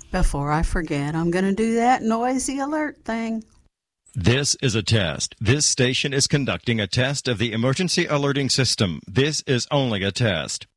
Before I forget, I'm going to do that noisy alert thing. This is a test. This station is conducting a test of the emergency alerting system. This is only a test.